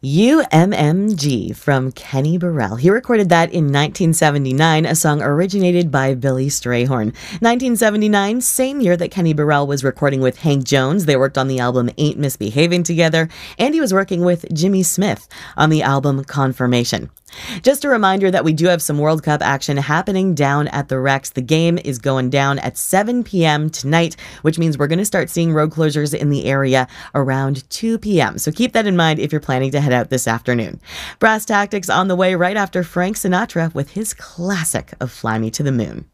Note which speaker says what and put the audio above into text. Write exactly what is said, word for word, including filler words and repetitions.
Speaker 1: U M M G from Kenny Burrell. He recorded that in nineteen seventy-nine, a song originated by Billy Strayhorn. nineteen seventy-nine, same year that Kenny Burrell was recording with Hank Jones. They worked on the album Ain't Misbehaving together, and he was working with Jimmy Smith on the album Confirmation. Just a reminder that we do have some World Cup action happening down at the Rex. The game is going down at seven p.m. tonight, which means we're going to start seeing road closures in the area around two p.m. So keep that in mind if you're planning to head out this afternoon. Brass Tactics on the way right after Frank Sinatra with his classic of Fly Me to the Moon.